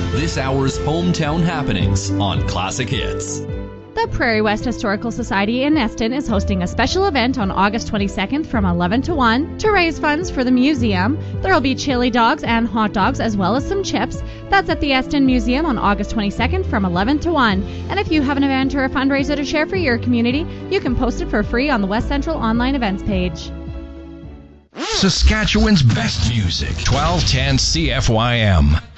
this hour's hometown happenings on Classic Hits. The Prairie West Historical Society in Eston is hosting a special event on August 22nd from 11 to 1 to raise funds for the museum. There will be chili dogs and hot dogs as well as some chips. That's at the Eston Museum on August 22nd from 11 to 1. And if you have an event or a fundraiser to share for your community, you can post it for free on the West Central online events page. Saskatchewan's best music, 1210 CFYM.